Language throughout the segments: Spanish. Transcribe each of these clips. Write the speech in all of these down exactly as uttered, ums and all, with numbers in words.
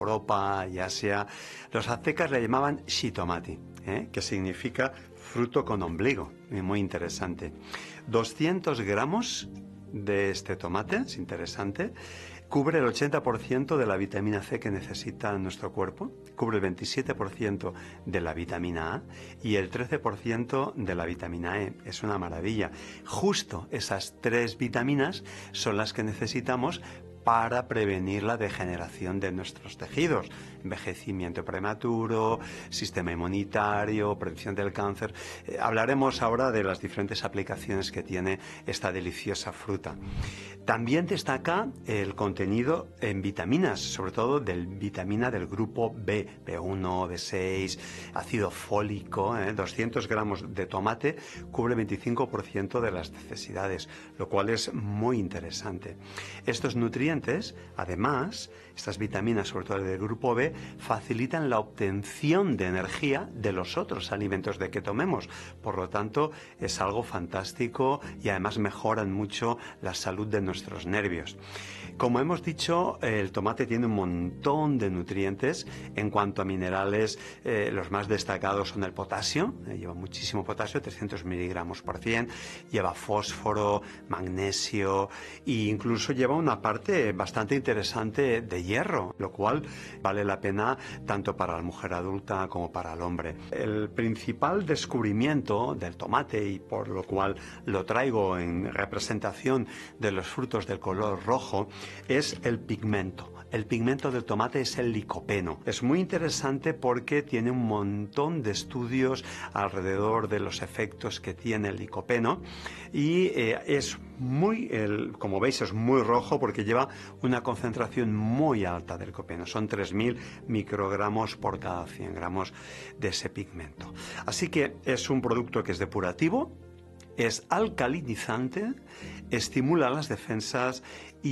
Europa y Asia, los aztecas le llamaban shitomati, ¿eh? que significa fruto con ombligo. Muy interesante. doscientos gramos de este tomate, es interesante, cubre el ochenta por ciento de la vitamina C que necesita nuestro cuerpo, cubre el veintisiete por ciento de la vitamina A y el trece por ciento de la vitamina E. Es una maravilla. Justo esas tres vitaminas son las que necesitamos para prevenir la degeneración de nuestros tejidos, envejecimiento prematuro, sistema inmunitario, prevención del cáncer. Eh, hablaremos ahora de las diferentes aplicaciones que tiene esta deliciosa fruta. También destaca el contenido en vitaminas, sobre todo del vitamina del grupo B, B uno, B seis, ácido fólico. ¿eh? doscientos gramos de tomate cubre veinticinco por ciento de las necesidades, lo cual es muy interesante. Estos nutrientes, además, estas vitaminas, sobre todo del grupo B, facilitan la obtención de energía de los otros alimentos de que tomemos. Por lo tanto, es algo fantástico y además mejoran mucho la salud de nuestros nervios. Como hemos dicho, el tomate tiene un montón de nutrientes. En cuanto a minerales, eh, los más destacados son el potasio, eh, lleva muchísimo potasio, trescientos miligramos por cien, lleva fósforo, magnesio e incluso lleva una parte bastante interesante de hierro, lo cual vale la pena tanto para la mujer adulta como para el hombre. El principal descubrimiento del tomate, y por lo cual lo traigo en representación de los frutos del color rojo, es el pigmento. El pigmento del tomate es el licopeno. Es muy interesante porque tiene un montón de estudios alrededor de los efectos que tiene el licopeno y eh, es muy, el, como veis, es muy rojo porque lleva una concentración muy alta del licopeno. Son tres mil microgramos por cada cien gramos de ese pigmento. Así que es un producto que es depurativo, es alcalinizante, estimula las defensas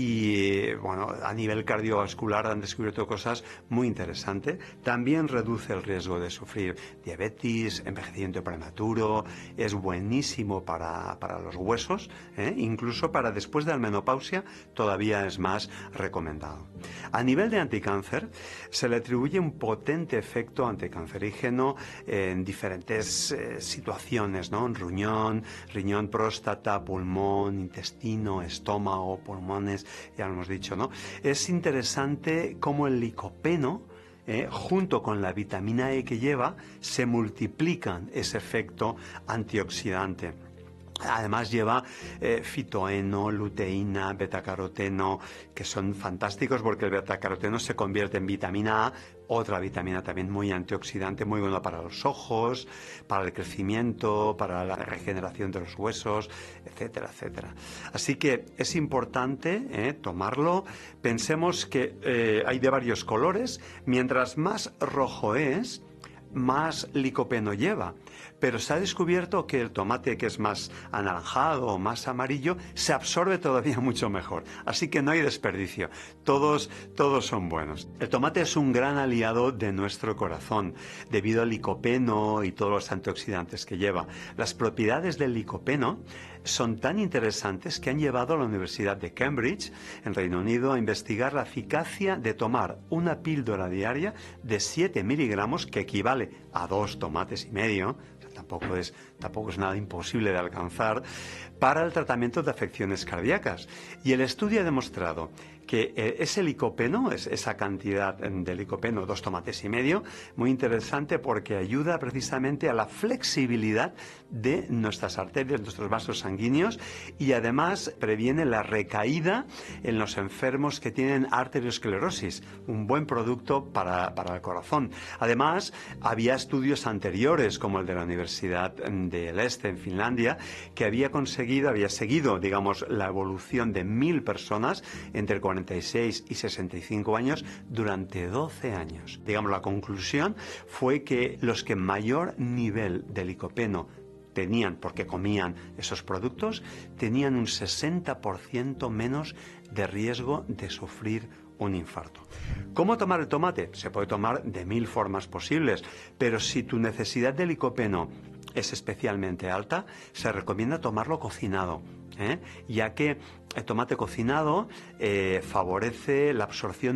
y, bueno, a nivel cardiovascular han descubierto cosas muy interesantes. También reduce el riesgo de sufrir diabetes, envejecimiento prematuro, es buenísimo para, para los huesos, ¿eh? incluso para después de la menopausia todavía es más recomendado. A nivel de anticáncer, se le atribuye un potente efecto anticancerígeno en diferentes eh, situaciones, ¿no? En riñón, riñón, próstata, pulmón, intestino, estómago, pulmones, ya lo hemos dicho, ¿no? Es interesante cómo el licopeno, eh, junto con la vitamina E que lleva, se multiplican ese efecto antioxidante. Además lleva eh, fitoeno, luteína, betacaroteno, que son fantásticos porque el betacaroteno se convierte en vitamina A, otra vitamina también muy antioxidante, muy buena para los ojos, para el crecimiento, para la regeneración de los huesos, etcétera, etcétera. Así que es importante eh, tomarlo. Pensemos que eh, hay de varios colores. Mientras más rojo es, más licopeno lleva, pero se ha descubierto que el tomate que es más anaranjado o más amarillo se absorbe todavía mucho mejor, así que no hay desperdicio, todos, todos son buenos. El tomate es un gran aliado de nuestro corazón debido al licopeno y todos los antioxidantes que lleva. Las propiedades del licopeno son tan interesantes que han llevado a la Universidad de Cambridge, en Reino Unido, a investigar la eficacia de tomar una píldora diaria de siete miligramos, que equivale a dos tomates y medio, o sea, tampoco es, tampoco es nada imposible de alcanzar, para el tratamiento de afecciones cardíacas. Y el estudio ha demostrado que eh, ese licopeno, es, esa cantidad de licopeno, dos tomates y medio, muy interesante porque ayuda precisamente a la flexibilidad de nuestras arterias, nuestros vasos sanguíneos, y además previene la recaída en los enfermos que tienen arteriosclerosis, un buen producto para, para el corazón. Además, había estudios anteriores, como el de la Universidad del Este en Finlandia, que había conseguido, había seguido, digamos, la evolución de mil personas entre cuarenta y seis y sesenta y cinco años durante doce años. Digamos, la conclusión fue que los que mayor nivel de licopeno tenían, porque comían esos productos, tenían un sesenta por ciento menos de riesgo de sufrir un infarto. ¿Cómo tomar el tomate? Se puede tomar de mil formas posibles, pero si tu necesidad de licopeno es especialmente alta, se recomienda tomarlo cocinado, ¿eh? ya que el tomate cocinado eh, favorece la absorción